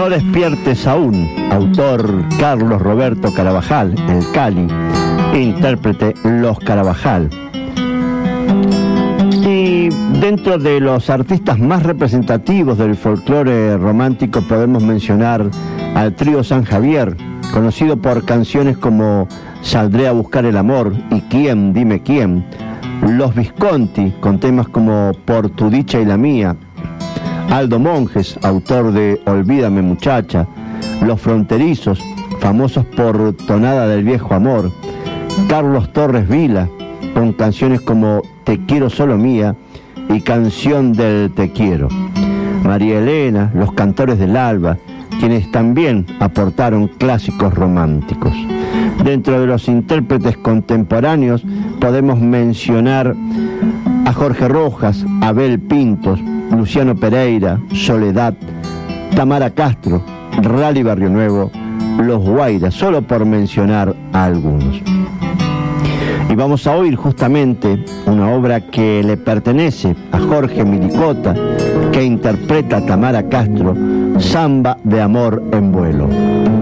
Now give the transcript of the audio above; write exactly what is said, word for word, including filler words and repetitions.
No despiertes aún, autor Carlos Roberto Carabajal, el Cali, intérprete Los Carabajal. Y dentro de los artistas más representativos del folclore romántico podemos mencionar al trío San Javier, conocido por canciones como Saldré a buscar el amor y Quién, dime quién. Los Visconti, con temas como Por tu dicha y la mía. Aldo Monjes, autor de Olvídame muchacha. Los Fronterizos, famosos por Tonada del viejo amor. Carlos Torres Vila, con canciones como Te quiero solo mía y Canción del te quiero. María Elena, Los Cantores del Alba, quienes también aportaron clásicos románticos. Dentro de los intérpretes contemporáneos podemos mencionar a Jorge Rojas, Abel Pintos, Luciano Pereira, Soledad, Tamara Castro, Rally Barrio Nuevo, Los Guairas, solo por mencionar a algunos. Y vamos a oír justamente una obra que le pertenece a Jorge Milicota, que interpreta a Tamara Castro, Samba de amor en vuelo.